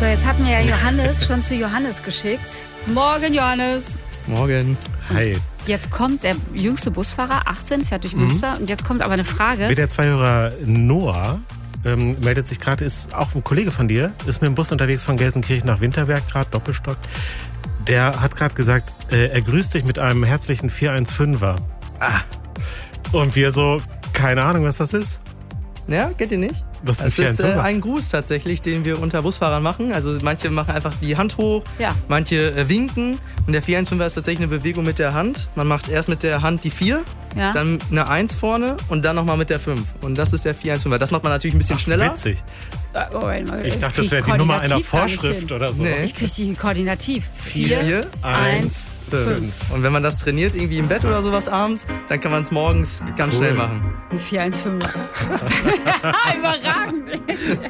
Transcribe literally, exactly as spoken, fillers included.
jetzt hatten wir ja Johannes schon zu Johannes geschickt. Morgen, Johannes. Morgen. Hi. Jetzt kommt der jüngste Busfahrer, achtzehn, fährt durch Münster. Mhm. Und jetzt kommt aber eine Frage. W D R zwei-Hörer Noah ähm, meldet sich gerade, ist auch ein Kollege von dir, ist mit dem Bus unterwegs von Gelsenkirchen nach Winterberg, gerade Doppelstock. Der hat gerade gesagt, äh, er grüßt dich mit einem herzlichen vier eins fünfer. Ah. Und wir so, keine Ahnung, was das ist. Ja, kennt ihr nicht? Was das ist äh, ein Gruß tatsächlich, den wir unter Busfahrern machen. Also manche machen einfach die Hand hoch, ja. manche äh, winken. Und der vier eins fünfer ist tatsächlich eine Bewegung mit der Hand. Man macht erst mit der Hand die vier, ja. dann eine eins vorne und dann nochmal mit der fünf. Und das ist der vier eins fünfer. Das macht man natürlich ein bisschen Ach, schneller. Witzig. Oh, mal, ich dachte, das wäre die Nummer einer Vorschrift oder so. Nee. Ich kriege die koordinativ. vier, eins, fünf. Und wenn man das trainiert, irgendwie im Bett oder sowas abends, dann kann man es morgens ganz cool. schnell machen. vier eins fünf. Überragend.